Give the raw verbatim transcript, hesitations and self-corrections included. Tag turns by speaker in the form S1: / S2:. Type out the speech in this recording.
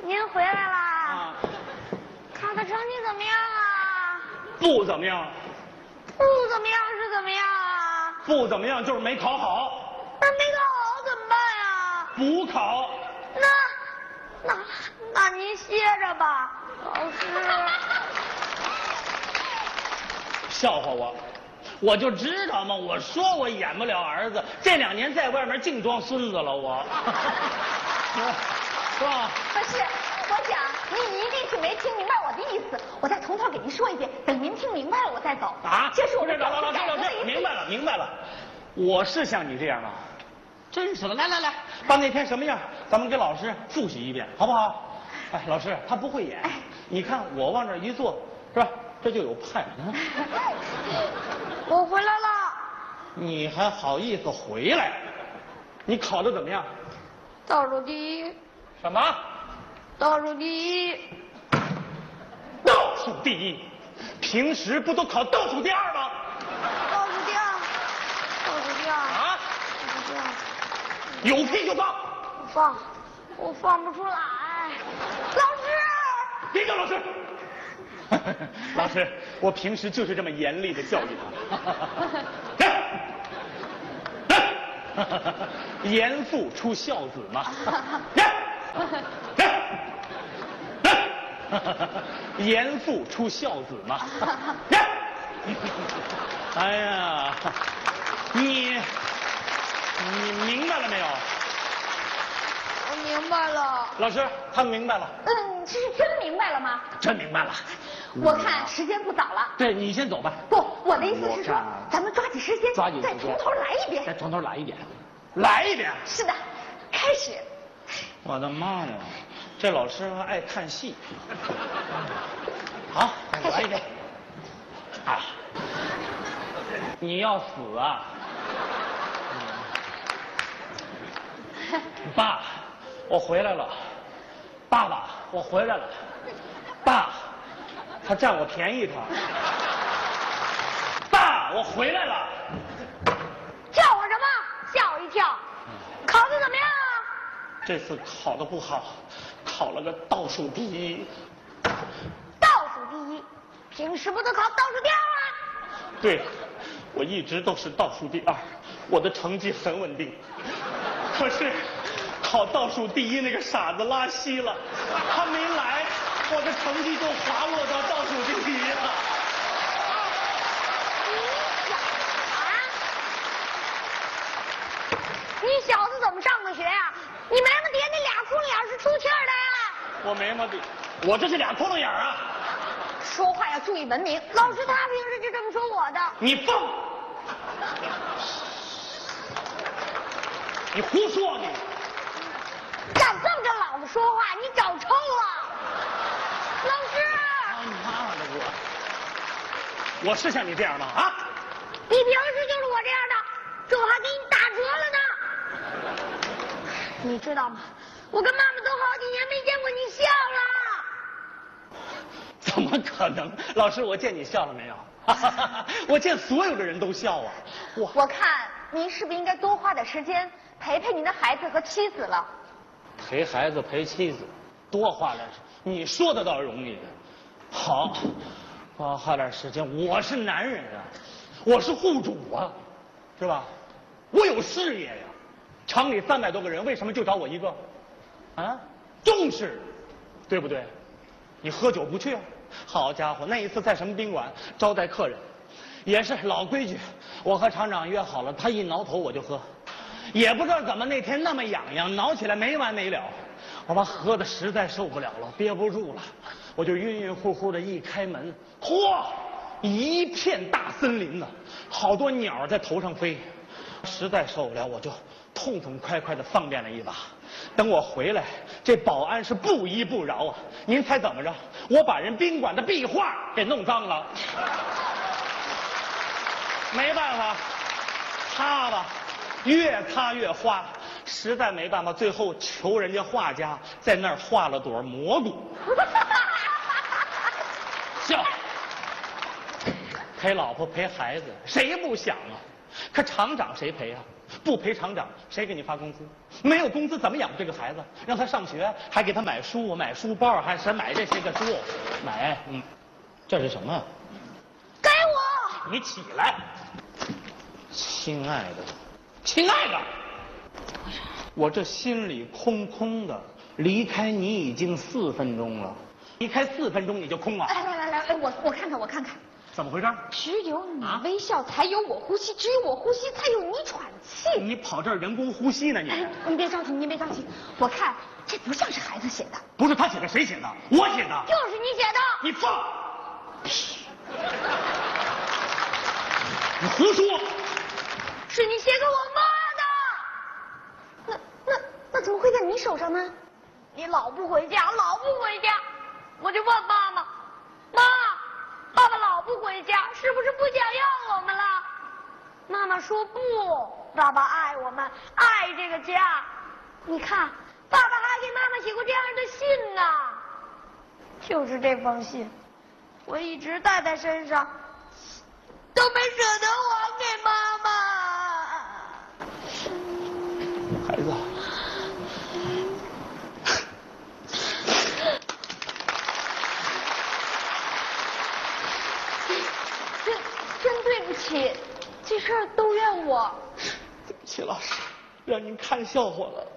S1: 您回来啦？
S2: 啊，
S1: 考的成绩怎么样啊？
S2: 不怎么样。
S1: 不怎么样是怎么样啊？
S2: 不怎么样就是没考好。
S1: 那没考好怎么办呀？
S2: 补考。
S1: 那那那您歇着吧，老师。
S2: 笑话我，我就知道嘛，我说我演不了儿子，这两年在外面净装孙子了，我。是吧？
S3: 不是，我讲您一定是没听明白我的意思，我再从头给您说一遍，等您听明白了我再走。
S2: 啊？
S3: 这是我的
S2: 老老老师老师，明白了明白了，我是像你这样啊，真是的，来来来，把那天什么样，咱们给老师复习一遍，好不好？哎，老师他不会演，你看我往这一坐，是吧？这就有派。
S1: 我回来了。
S2: 你还好意思回来？你考的怎么样？
S1: 倒数第一。
S2: 什么？
S1: 倒数第一。
S2: 倒数第一？平时不都考倒数第二吗？
S1: 倒数第二。倒数第二。
S2: 啊？
S1: 倒数第二。
S2: 有屁就放。
S1: 放，我放不出来。老师。
S2: 别叫老师。老师，我平时就是这么严厉的教育他。严父出孝子嘛。严父出孝子嘛。哎呀，你你明白了没有？
S1: 我明白了。
S2: 老师，他们明白了。
S3: 嗯，这是真明白了吗？
S2: 真明白了。
S3: 我看时间不早了。
S2: 对，你先走吧。
S3: 不，我的意思是说，咱们抓紧时间，
S2: 抓紧时间，
S3: 再从头来一遍。
S2: 再从头来一遍，来一遍。
S3: 是的，开始。
S2: 我的妈呀，这老师还爱看戏。好，来一遍。啊，你要死啊！爸，我回来了。爸爸，我回来了。爸，他占我便宜他。爸，我回来了。
S1: 叫我什么？吓我一跳。考的怎么样啊？
S2: 这次考的不好，考了个倒数第一。
S1: 倒数第一，平时不都考倒数第二吗？
S2: 对，我一直都是倒数第二，我的成绩很稳定。可是考倒数第一那个傻子拉稀了，他没来，我的成绩就滑落到倒数第一了。
S1: 你小子怎么上的学呀、啊？你没么爹那俩窟窿眼是出气儿的呀？
S2: 我没么的，我这是俩窟窿眼啊！
S3: 说话要注意文明。
S1: 老师他平时就这么说我的。
S2: 你放！你胡说你！
S1: 敢这么跟老子说话，你找抽啊！老师！
S2: 他妈的我！我是像你这样吗？啊！
S1: 你平时就是我这样的，这我还给你打折了呢。你知道吗？我跟妈妈都好几年没见过你笑了。
S2: 怎么可能？老师，我见你笑了没有？我见所有的人都笑啊！
S3: 我我看您是不是应该多花点时间陪陪您的孩子和妻子了？
S2: 陪孩子陪妻子，多花点时，你说的倒容易。好，多花点时间。我是男人啊，我是户主啊，是吧？我有事业呀。厂里三百多个人，为什么就找我一个？啊，重视，对不对？你喝酒不去啊？好家伙，那一次在什么宾馆招待客人，也是老规矩，我和厂长约好了，他一挠头我就喝，也不知道怎么那天那么痒痒，挠起来没完没了，我把喝的实在受不了了，憋不住了，我就晕晕乎乎的一开门，嚯，一片大森林呢，好多鸟在头上飞，实在受不了，我就痛痛快快的方便了一把。等我回来，这保安是不依不饶啊！您猜怎么着？我把人宾馆的壁画给弄脏了，没办法，擦吧，越擦越花，实在没办法，最后求人家画家在那儿画了朵蘑菇。笑，陪老婆陪孩子，谁不想啊？可厂长谁陪啊？ 不赔厂长，谁给你发工资？没有工资怎么养这个孩子？让他上学，还给他买书、买书包，还是买这些个书，买嗯，这是什么？
S1: 给我！
S2: 你起来，亲爱的，亲爱的，我这心里空空的，离开你已经四分钟了，离开四分钟你就空了？
S3: 来来来来，哎，我我看看我看看。
S2: 怎么回事？
S3: 只有你
S2: 啊
S3: 微笑，才有我呼吸；只有我呼吸，才有你喘气。
S2: 你跑这儿人工呼吸呢？你
S3: 哎，你别着急，您别着急。我看这不像是孩子写的。
S2: 不是他写的，谁写的？我写的。
S1: 就是你写的。
S2: 你放屁！你胡说！
S1: 是你写给我
S3: 那那那怎么会在你手上呢？
S1: 妈的。你老不回家，老不回家，我就问妈妈，妈，爸爸老不回家，是不是不想要我们了？妈妈说不，爸爸爱我们，爱这个家。你看，爸爸还给妈妈写过这样的信呢。就是这封信，我一直带在身上，都没舍得还给妈妈。
S2: 孩子，
S3: 真真对不起，这事儿都怨我。
S2: 对不起，老师，让您看笑话了。